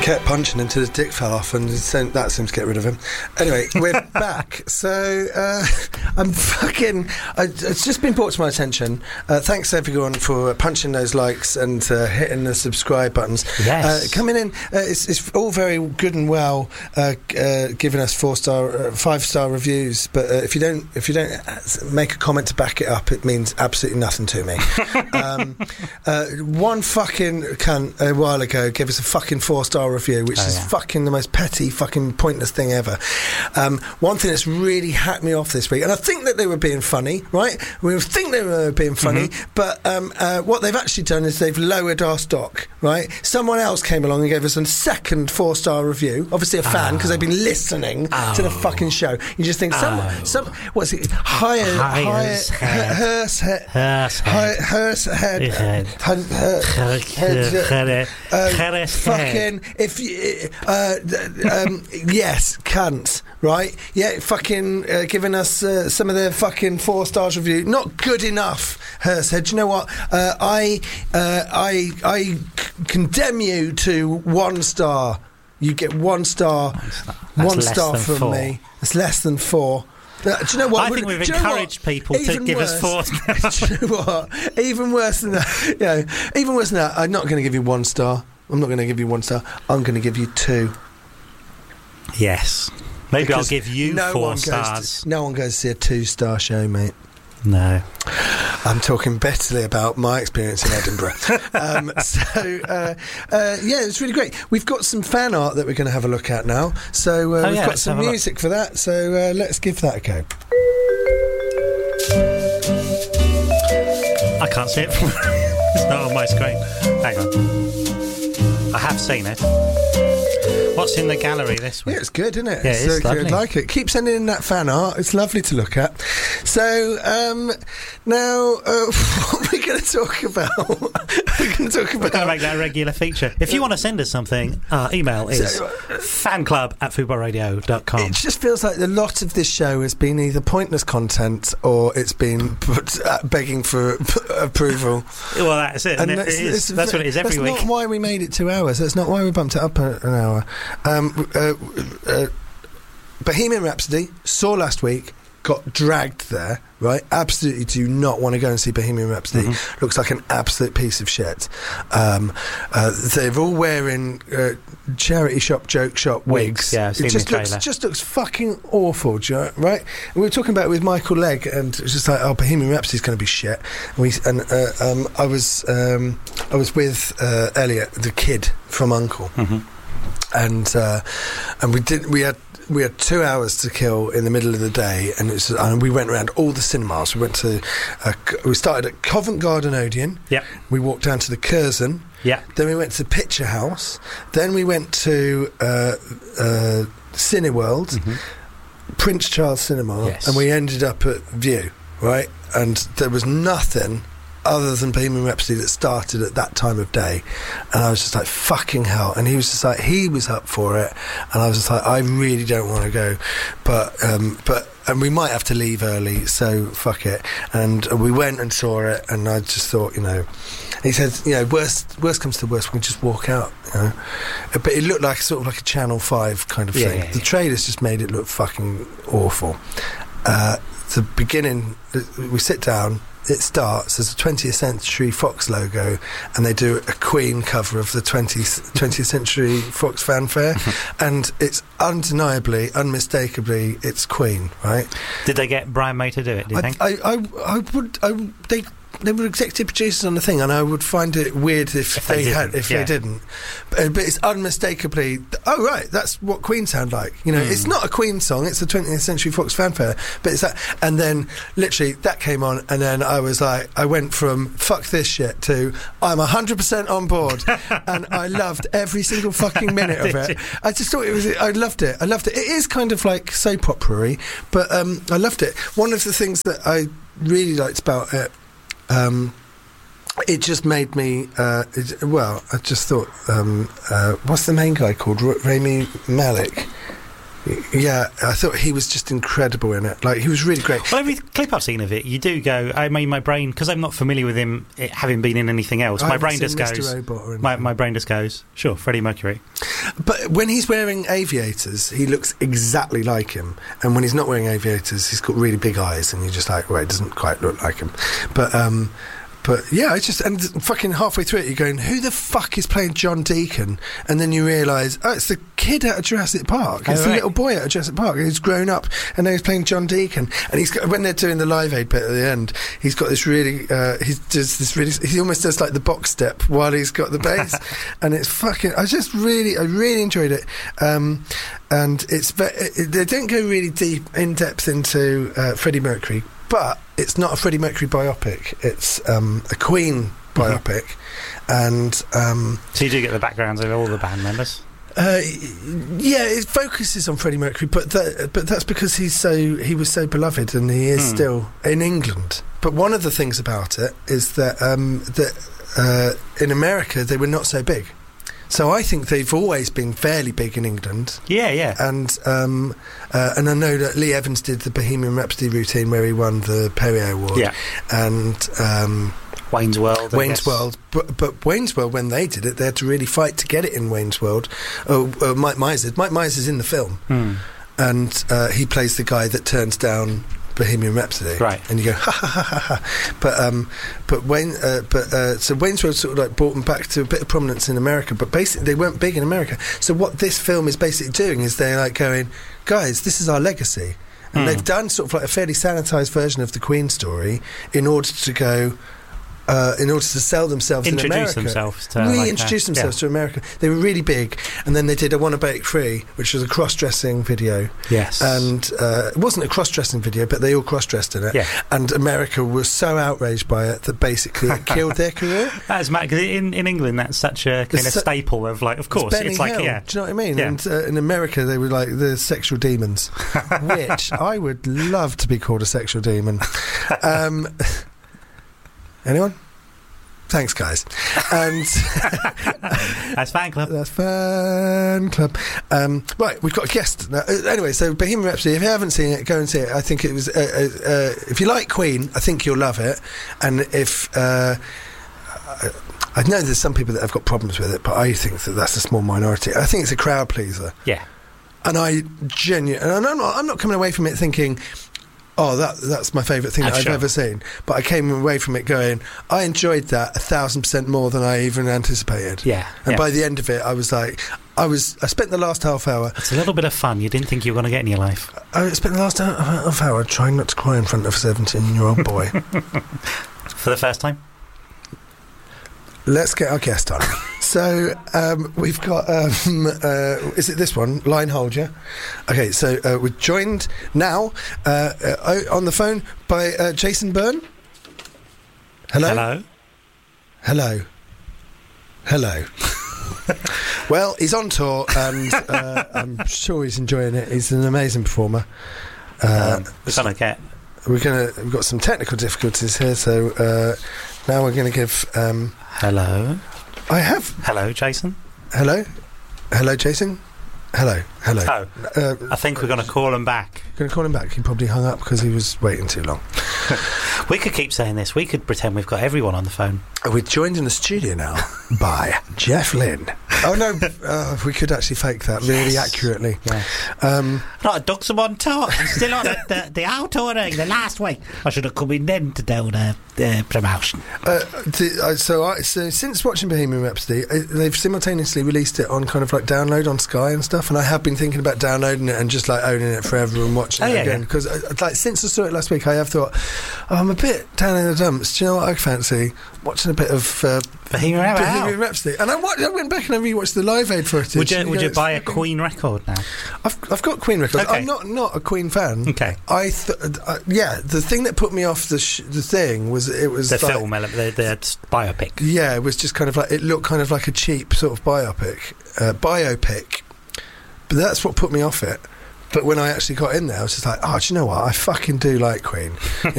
kept punching until his dick fell off, and that seems to get rid of him. Anyway, we're back. So it's just been brought to my attention. Thanks everyone for punching those likes and hitting the subscribe buttons. Yes. Coming in, it's all very good and well giving us 5-star reviews, but if you don't make a comment to back it up, it means absolutely nothing to me. One fucking cunt a while ago gave us a fucking 4-star review, which is fucking the most petty, fucking pointless thing ever. One thing that's really hacked me off this week, and I think that they were being funny, right? We think they were being funny, but what they've actually done is they've lowered our stock, right? Someone else came along and gave us a second 4-star review, obviously a fan, because they've been listening to the fucking show. You just think, what's it? Fucking if you yes, cunt, right? Yeah, fucking giving us some of their fucking 4 stars review. Not good enough. Said, you know what? I condemn you to 1 star. You get 1 star. One star from 4. me. It's less than 4. Do you know what? I think we've encouraged people to give us 4 stars. Do you know what? Even worse than that. Even worse than that. I'm not going to give you 1 star. I'm not going to give you 1 star. I'm going to give you 2. Yes. Maybe Because I'll give you 4 stars. No one goes to see a 2-star show, mate. No. I'm talking bitterly about my experience in Edinburgh. It's really great. We've got some fan art that we're going to have a look at now. So we've got some music for that. So let's give that a go. I can't see it. It's not on my screen. Hang on. I have seen it. What's in the gallery this week? Yeah, it's good, isn't it? Yeah, it's lovely. I like it. Keep sending in that fan art. It's lovely to look at. So, now, what are we going to talk about? We're going to make that a regular feature. If you want to send us something, our email is fanclub@footballradio.com. It just feels like a lot of this show has been either pointless content or it's been begging for approval. Well, that's it. And that's what it is every week. That's not why we made it 2 hours. That's not why we bumped it up an hour. Bohemian Rhapsody, saw last week, got dragged there, right? Absolutely do not want to go and see Bohemian Rhapsody. Looks like an absolute piece of shit. They're all wearing charity shop, joke shop wigs. Yeah, I've seen the trailer. It just looks fucking awful, right? And we were talking about it with Michael Legg, and it was just like, Bohemian Rhapsody's going to be shit. I was with Elliot, the kid from Uncle. And we had 2 hours to kill in the middle of the day, and we went around all the cinemas. We started at Covent Garden Odeon. Yeah. We walked down to the Curzon. Yeah. Then we went to Picture House. Then we went to Cineworld, Prince Charles Cinema, and we ended up at View, right? And there was nothing other than Bohemian Rhapsody that started at that time of day, and I was just like, fucking hell. And he was just like, he was up for it, and I was just like, I really don't want to go, but we might have to leave early, so fuck it. And we went and saw it, and I just thought, he said, worst comes to worst, we can just walk out, but it looked like sort of like a Channel 5 kind of thing. The trailers just made it look fucking awful. The beginning, we sit down, it starts as a 20th Century Fox logo, and they do a Queen cover of the 20th Century Fox fanfare, and it's undeniably, unmistakably, it's Queen, right? Did they get Brian May to do it, do you think? They were executive producers on the thing, and I would find it weird if they didn't. But it's unmistakably, right, that's what Queen sound like. It's not a Queen song, it's a 20th Century Fox fanfare, but it's that. And then, literally, that came on, and then I was like, I went from fuck this shit to I'm 100% on board, and I loved every single fucking minute of it. I just thought I loved it. It is kind of like soap opera-y, but I loved it. One of the things that I really liked about it, it just made me I just thought what's the main guy called, Rami Malek? Yeah, I thought he was just incredible in it. Like, he was really great. Well, every clip I've seen of it, you do go, my brain, because I'm not familiar with him having been in anything else, my brain just goes, my brain just goes, sure, Freddie Mercury. But when he's wearing aviators, he looks exactly like him. And when he's not wearing aviators, he's got really big eyes, and you're just like, well, it doesn't quite look like him. But yeah, it's just, and fucking halfway through it, you're going, who the fuck is playing John Deacon? And then you realise, oh, it's the kid out of Jurassic Park. It's the little boy out of Jurassic Park. He's grown up, and now he's playing John Deacon. And he's got, when they're doing the Live Aid bit at the end, he's got this really, he almost does like the box step while he's got the bass. And it's fucking, I really enjoyed it. And they don't go really in depth into Freddie Mercury, but it's not a Freddie Mercury biopic. It's a Queen biopic, and so you do get the backgrounds of all the band members. Yeah, it focuses on Freddie Mercury, but that's because he was so beloved, and he is still in England. But one of the things about it is that in America they were not so big. So I think they've always been fairly big in England. Yeah. And I know that Lee Evans did the Bohemian Rhapsody routine where he won the Perrier Award. Yeah. And Wayne's World. But Wayne's World, when they did it, they had to really fight to get it in Wayne's World. Mike Myers in the film, and he plays the guy that turns down Bohemian Rhapsody, right? And you go ha ha ha ha. So Wayne's World sort of like brought them back to a bit of prominence in America, but basically they weren't big in America. So what this film is basically doing is they're like going, guys, this is our legacy, and they've done sort of like a fairly sanitized version of the Queen story in order to go. In order to sell themselves in America. Reintroduce themselves to America. They were really big, and then they did I Wanna Break Free, which was a cross-dressing video. Yes. And it wasn't a cross-dressing video, but they all cross-dressed in it. Yeah. And America was so outraged by it that basically it killed their career. That is mad, because in England that's such a kind of staple of, like, of course, it's like, yeah. Do you know what I mean? Yeah. And in America they were like the sexual demons, which I would love to be called a sexual demon. Anyone? Thanks, guys. And that's fan club. That's fan club. Right, we've got a guest now. Anyway, so Bohemian Rhapsody. If you haven't seen it, go and see it. I think it was. If you like Queen, I think you'll love it. And if I know there's some people that have got problems with it, but I think that's a small minority. I think it's a crowd pleaser. Yeah. And and I'm not coming away from it thinking, oh, that's my favourite thing that I've ever seen. But I came away from it going, I enjoyed that 1,000% more than I even anticipated. Yeah. And by the end of it, I was like, I spent the last half hour. It's a little bit of fun you didn't think you were going to get in your life. I spent the last half hour trying not to cry in front of a 17-year-old boy. For the first time? Let's get our guest on. So we've got is it this one, line hold, yeah? Okay, so we're joined now on the phone by Jason Byrne. Hello. Well, he's on tour, and I'm sure he's enjoying it. He's an amazing performer. We've got some technical difficulties here, so now we're going to give hello. Hello, Jason. Hello, Jason. Hello. Oh, I think we're going to call him back. Going to call him back. He probably hung up because he was waiting too long. We could keep saying this. We could pretend we've got everyone on the phone. We're joined in the studio now by Jeff Lynne. Oh no, we could actually fake that really accurately. Yeah. Right, dogs are on tour. I'm still on the out touring the last week. I should have come in then to do the promotion. So since watching Bohemian Rhapsody, they've simultaneously released it on kind of like download on Sky and stuff, and I have been thinking about downloading it and just like owning it forever and watching it again, because like since I saw it last week, I have thought, I'm a bit down in the dumps. Do you know what I fancy? Watching a bit of Bohemian Rhapsody, and I went back and I rewatched the Live Aid footage. Would you buy a Queen record now? I've got Queen records. Okay. I'm not a Queen fan. Okay. The thing that put me off the thing was it was the like, film, the biopic. Yeah, it was just kind of like, it looked kind of like a cheap sort of biopic. But that's what put me off it. But when I actually got in there, I was just like, oh, do you know what? I fucking do like Queen.